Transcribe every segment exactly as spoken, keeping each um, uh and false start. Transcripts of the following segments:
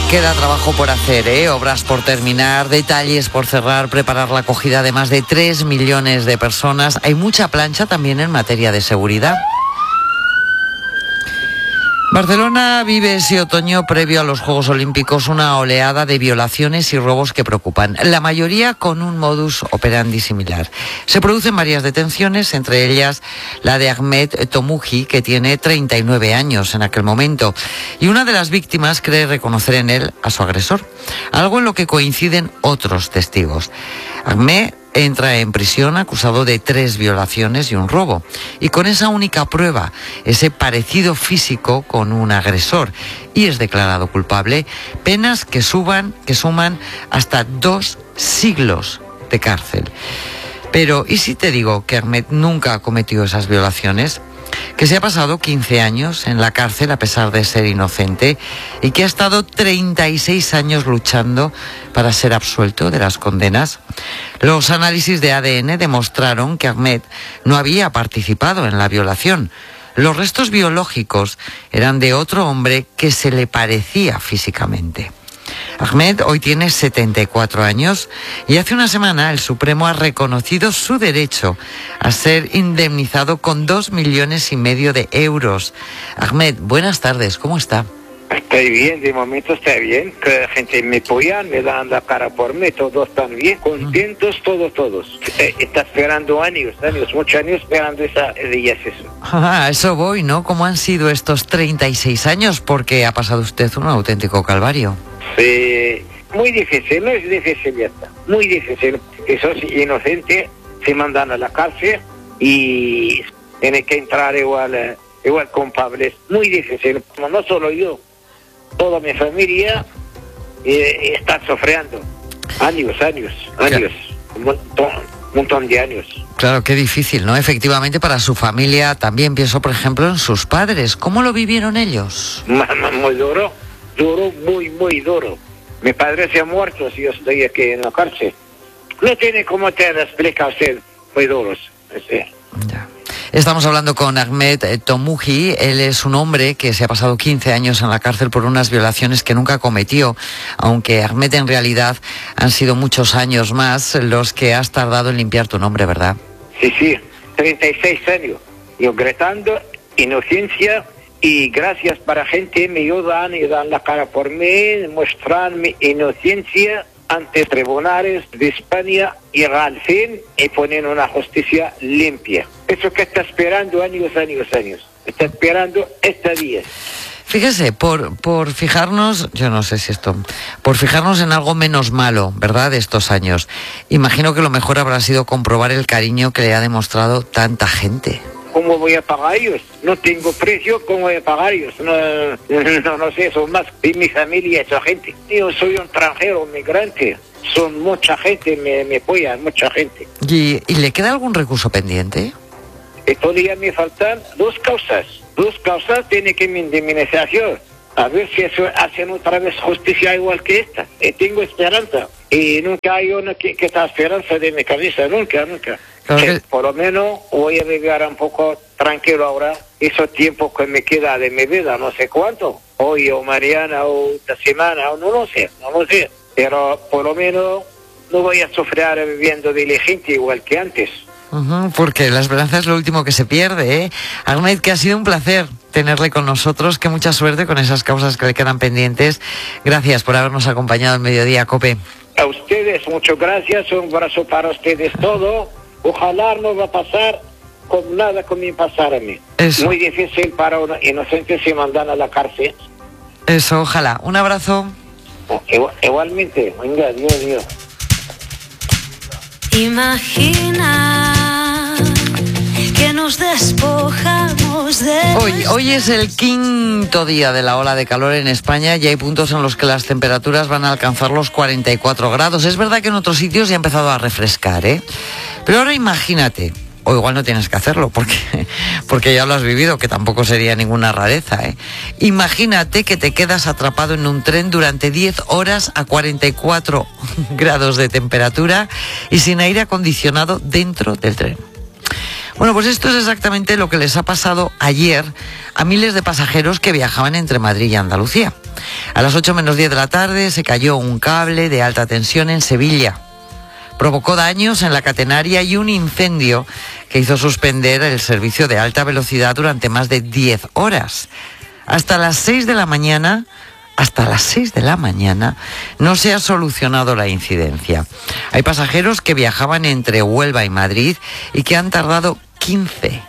Queda trabajo por hacer, ¿eh? Obras por terminar, detalles por cerrar, preparar la acogida de más de tres millones de personas. Hay mucha plancha también en materia de seguridad. Barcelona vive ese otoño previo a los Juegos Olímpicos una oleada de violaciones y robos que preocupan, la mayoría con un modus operandi similar. Se producen varias detenciones, entre ellas la de Ahmed Tomuji, que tiene treinta y nueve años en aquel momento, y una de las víctimas cree reconocer en él a su agresor, algo en lo que coinciden otros testigos. Ahmed entra en prisión acusado de tres violaciones y un robo. Y con esa única prueba, ese parecido físico con un agresor, y es declarado culpable, penas que suban, que suman hasta dos siglos de cárcel. Pero, ¿y si te digo que Ahmed nunca cometió esas violaciones? Que se ha pasado quince años en la cárcel a pesar de ser inocente y que ha estado treinta y seis años luchando para ser absuelto de las condenas. Los análisis de A D N demostraron que Ahmed no había participado en la violación. Los restos biológicos eran de otro hombre que se le parecía físicamente. Ahmed hoy tiene setenta y cuatro años y hace una semana el Supremo ha reconocido su derecho a ser indemnizado con dos millones y medio de euros. Ahmed, buenas tardes, ¿cómo está? Estoy bien, de momento está bien, que la gente me apoya, me dan la cara por mí, todos están bien, contentos, todos, todos. Eh, está esperando años, años, muchos años esperando esa día eso. Ah, eso voy, ¿no? ¿Cómo han sido estos treinta y seis años? Porque ha pasado usted un auténtico calvario. Sí, muy difícil, no es difícil ya está, muy difícil. Esos inocentes se mandan a la cárcel y tienen que entrar igual, igual culpables, muy difícil. No solo yo, toda mi familia eh, está sufriendo, años, años, años, un montón, un montón de años. Claro, qué difícil, ¿no? Efectivamente para su familia también, pienso por ejemplo en sus padres, ¿cómo lo vivieron ellos? Muy duro. Duro, muy, muy duro. Mi padre se ha muerto si yo estoy aquí en la cárcel. No tiene cómo te explica usted, muy duros. Sí. Ya. Estamos hablando con Ahmed Tomuji. Él es un hombre que se ha pasado quince años en la cárcel por unas violaciones que nunca cometió, aunque Ahmed en realidad han sido muchos años más los que has tardado en limpiar tu nombre, ¿verdad? Sí, sí, treinta y seis años. Yo gritando, inocencia. Y gracias para gente me ayudan y dan la cara por mí, muestran mi inocencia ante tribunales de España y al fin y ponen una justicia limpia. Eso que está esperando años, años, años. Está esperando este día. Fíjese, por, por fijarnos, yo no sé si esto, por fijarnos en algo menos malo, ¿verdad?, de estos años. Imagino que lo mejor habrá sido comprobar el cariño que le ha demostrado tanta gente. ¿Cómo voy a pagar ellos? No tengo precio, ¿cómo voy a pagar ellos? No, no, no sé, son más de mi familia, esa gente. Yo soy un extranjero, migrante. Son mucha gente, me, me apoyan, mucha gente. ¿Y, ¿Y le queda algún recurso pendiente? Y todavía me faltan dos causas. Dos causas tiene que mi indemnización. A ver si eso hacen otra vez justicia igual que esta. Y tengo esperanza. Y nunca hay una que, que está esperanza de mi cabeza, nunca, nunca. Claro que... Por lo menos voy a vivir un poco tranquilo ahora. Ese tiempo que me queda de mi vida, no sé cuánto. Hoy o mañana o esta semana, o no lo sé, no lo sé. Pero por lo menos no voy a sufrir viviendo de la gente igual que antes. Uh-huh, porque la esperanza es lo último que se pierde, ¿eh? Ahmed, que ha sido un placer tenerle con nosotros, que mucha suerte con esas causas que le quedan pendientes. Gracias por habernos acompañado en Mediodía Cope. A ustedes, muchas gracias, un abrazo para ustedes todo. Ojalá no va a pasar con nada como me pasara a mí. Eso. Muy difícil para un inocente se mandan a la cárcel. Eso, ojalá. Un abrazo. Igual, igualmente, venga, adiós, adiós. Imagina que nos despojamos de... Hoy, hoy es el quinto día de la ola de calor en España y hay puntos en los que las temperaturas van a alcanzar los cuarenta y cuatro grados. Es verdad que en otros sitios ya ha empezado a refrescar, ¿eh? Pero ahora imagínate, o igual no tienes que hacerlo porque, porque ya lo has vivido, que tampoco sería ninguna rareza, ¿eh? Imagínate que te quedas atrapado en un tren durante diez horas a cuarenta y cuatro grados de temperatura y sin aire acondicionado dentro del tren. Bueno, pues esto es exactamente lo que les ha pasado ayer a miles de pasajeros que viajaban entre Madrid y Andalucía. A las ocho menos diez de la tarde se cayó un cable de alta tensión en Sevilla. Provocó daños en la catenaria y un incendio que hizo suspender el servicio de alta velocidad durante más de diez horas. Hasta las seis de la mañana... Hasta las seis de la mañana no se ha solucionado la incidencia. Hay pasajeros que viajaban entre Huelva y Madrid y que han tardado quince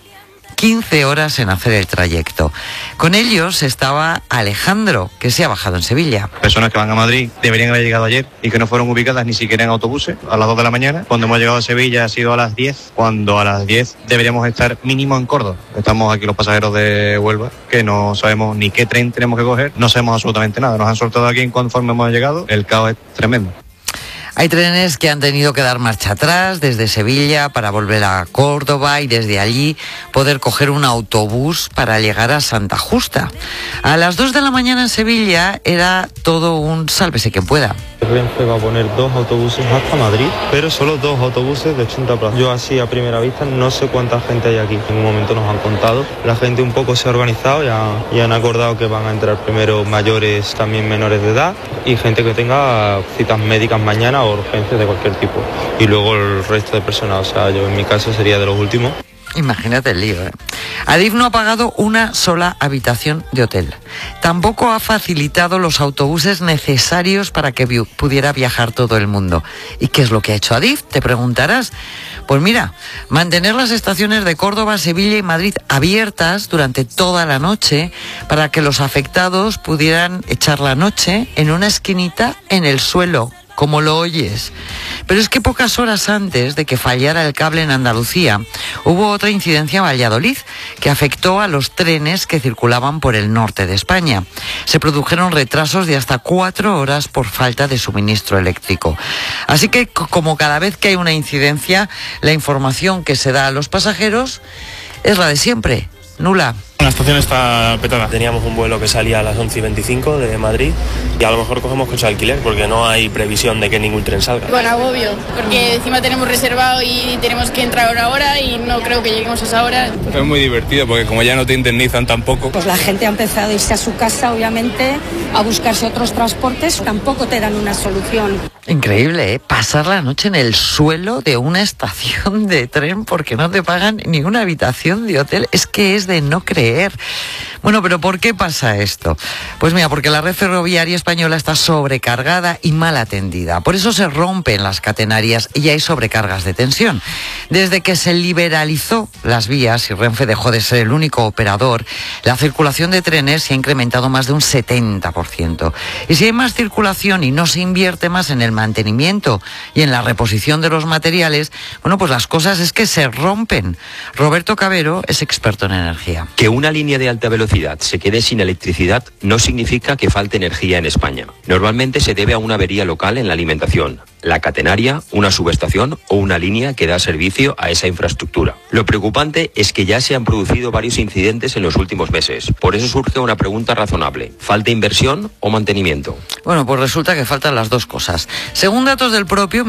horas en hacer el trayecto. Con ellos estaba Alejandro, que se ha bajado en Sevilla. Personas que van a Madrid deberían haber llegado ayer y que no fueron ubicadas ni siquiera en autobuses a las dos de la mañana. Cuando hemos llegado a Sevilla ha sido a las diez, cuando a las diez deberíamos estar mínimo en Córdoba. Estamos aquí los pasajeros de Huelva, que no sabemos ni qué tren tenemos que coger, no sabemos absolutamente nada. Nos han soltado aquí conforme hemos llegado, el caos es tremendo. Hay trenes que han tenido que dar marcha atrás desde Sevilla para volver a Córdoba y desde allí poder coger un autobús para llegar a Santa Justa. A las dos de la mañana en Sevilla era todo un sálvese quien pueda. Renfe va a poner dos autobuses hasta Madrid, pero solo dos autobuses de ochenta plazas. Yo así a primera vista no sé cuánta gente hay aquí. En un momento nos han contado. La gente un poco se ha organizado y, ha, y han acordado que van a entrar primero mayores, también menores de edad, y gente que tenga citas médicas mañana o urgencias de cualquier tipo. Y luego el resto de personas, o sea, yo en mi caso sería de los últimos. Imagínate el lío, ¿eh? Adif no ha pagado una sola habitación de hotel. Tampoco ha facilitado los autobuses necesarios para que vi- pudiera viajar todo el mundo. ¿Y qué es lo que ha hecho Adif? Te preguntarás. Pues mira, mantener las estaciones de Córdoba, Sevilla y Madrid abiertas durante toda la noche para que los afectados pudieran echar la noche en una esquinita en el suelo, como lo oyes. Pero es que pocas horas antes de que fallara el cable en Andalucía, hubo otra incidencia en Valladolid que afectó a los trenes que circulaban por el norte de España. Se produjeron retrasos de hasta cuatro horas por falta de suministro eléctrico. Así que, como cada vez que hay una incidencia, la información que se da a los pasajeros es la de siempre, nula. La estación está petada. Teníamos un vuelo que salía a las once y veinticinco de Madrid y a lo mejor cogemos coche de alquiler porque no hay previsión de que ningún tren salga. Con agobio, porque encima tenemos reservado y tenemos que entrar una hora y no creo que lleguemos a esa hora. Es muy divertido porque como ya no te indemnizan tampoco. Pues la gente ha empezado a irse a su casa, obviamente, a buscarse otros transportes, tampoco te dan una solución. Increíble, ¿eh? Pasar la noche en el suelo de una estación de tren porque no te pagan ni una habitación de hotel. Es que es de no creer. Bueno, pero ¿por qué pasa esto? Pues mira, porque la red ferroviaria española está sobrecargada y mal atendida. Por eso se rompen las catenarias y hay sobrecargas de tensión. Desde que se liberalizó las vías y Renfe dejó de ser el único operador, la circulación de trenes se ha incrementado más de un setenta por ciento. Y si hay más circulación y no se invierte más en el mantenimiento y en la reposición de los materiales, bueno, pues las cosas es que se rompen. Roberto Cabero es experto en energía. Que una línea de alta velocidad se quede sin electricidad no significa que falte energía en España. Normalmente se debe a una avería local en la alimentación, la catenaria, una subestación o una línea que da servicio a esa infraestructura. Lo preocupante es que ya se han producido varios incidentes en los últimos meses. Por eso surge una pregunta razonable. ¿Falta inversión o mantenimiento? Bueno, pues resulta que faltan las dos cosas. Según datos del propio